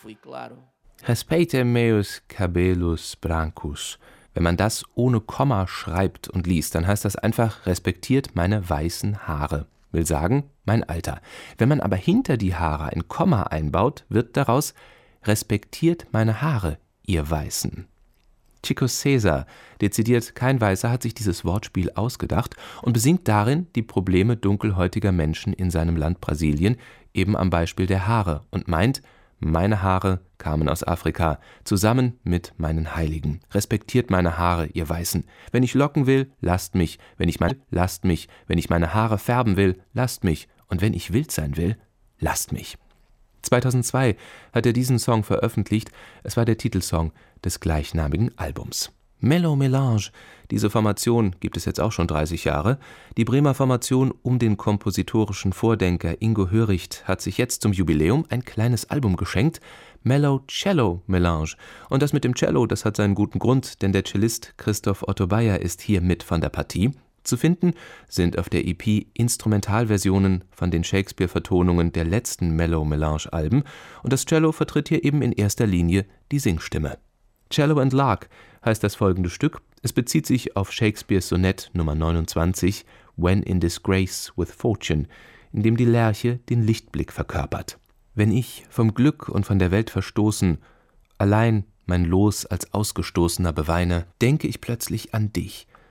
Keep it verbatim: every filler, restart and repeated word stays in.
Respeite meus cabelos brancos. Wenn man das ohne Komma schreibt und liest, dann heißt das einfach, respektiert meine weißen Haare. Will sagen, mein Alter. Wenn man aber hinter die Haare ein Komma einbaut, wird daraus, respektiert meine Haare, ihr Weißen. Chico César, dezidiert kein Weißer, hat sich dieses Wortspiel ausgedacht und besingt darin die Probleme dunkelhäutiger Menschen in seinem Land Brasilien, eben am Beispiel der Haare, und meint, meine Haare kamen aus Afrika, zusammen mit meinen Heiligen. Respektiert meine Haare, ihr Weißen. Wenn ich locken will, lasst mich. Wenn ich mein, lasst mich. Wenn ich meine Haare färben will, lasst mich. Und wenn ich wild sein will, lasst mich. zweitausendzwei hat er diesen Song veröffentlicht. Es war der Titelsong des gleichnamigen Albums. Mellow Melange, diese Formation gibt es jetzt auch schon dreißig Jahre. Die Bremer Formation um den kompositorischen Vordenker Ingo Höricht hat sich jetzt zum Jubiläum ein kleines Album geschenkt, Mellow Cello Melange. Und das mit dem Cello, das hat seinen guten Grund, denn der Cellist Christoph Otto Bayer ist hier mit von der Partie. Zu finden sind auf der E P Instrumentalversionen von den Shakespeare-Vertonungen der letzten Mellow Melange-Alben und das Cello vertritt hier eben in erster Linie die Singstimme. Cello and Lark heißt das folgende Stück. Es bezieht sich auf Shakespeares Sonett Nummer neunundzwanzig, When in Disgrace with Fortune, in dem die Lerche den Lichtblick verkörpert. Wenn ich, vom Glück und von der Welt verstoßen, allein mein Los als Ausgestoßener beweine, denke ich plötzlich an dich